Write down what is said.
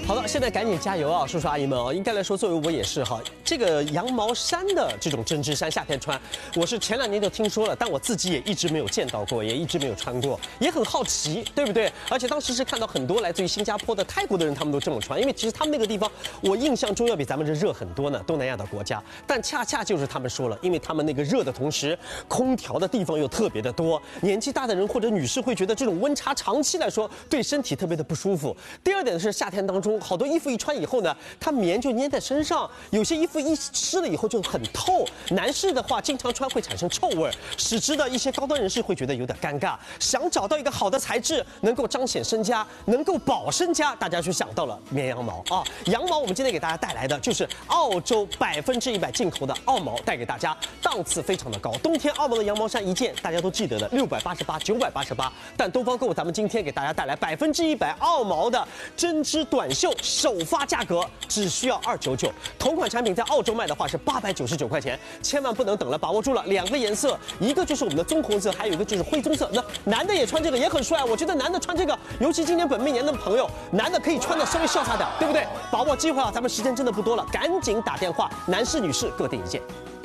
好了，现在赶紧加油啊，叔叔阿姨们啊！应该来说，作为我也是哈，这个羊毛衫的这种针织衫夏天穿，我是前2年就听说了，但我自己也一直没有见到过，也一直没有穿过，也很好奇，对不对？而且当时是看到很多来自于新加坡的、泰国的人，他们都这么穿，因为其实他们那个地方，我印象中要比咱们这热很多呢，东南亚的国家。但恰恰就是他们说了，因为他们那个热的同时，空调的地方又特别的多，年纪大的人或者女士会觉得这种温差长期来说对身体特别的不舒服。第二点是夏天当中，好多衣服一穿以后呢，它棉就粘在身上，有些衣服一湿了以后就很透。男士的话，经常穿会产生臭味，使之的一些高端人士会觉得有点尴尬。想找到一个好的材质，能够彰显身家，能够保身家，大家就想到了绵羊毛啊。羊毛，我们今天给大家带来的就是澳洲100%进口的澳毛，带给大家，档次非常的高。冬天澳毛的羊毛衫一件，大家都记得的688、988，但东方购咱们今天给大家带来100%澳毛的针织短袖。首发价格只需要299，同款产品在澳洲卖的话是899块钱，千万不能等了，把握住了！2个颜色，一个就是我们的棕红色，还有一个就是灰棕色。那男的也穿这个也很帅，我觉得男的穿这个，尤其今年本命年的朋友，男的可以穿的稍微潇洒点，对不对？把握机会啊，咱们时间真的不多了，赶紧打电话，男士女士各订一件。